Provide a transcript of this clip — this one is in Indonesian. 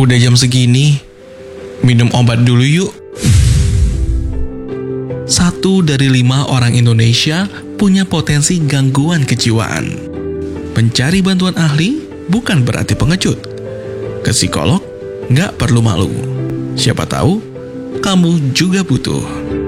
Udah jam segini, minum obat dulu yuk. 1 dari 5 orang Indonesia punya potensi gangguan kejiwaan. Mencari bantuan ahli bukan berarti pengecut. Ke psikolog nggak perlu malu. Siapa tahu kamu juga butuh.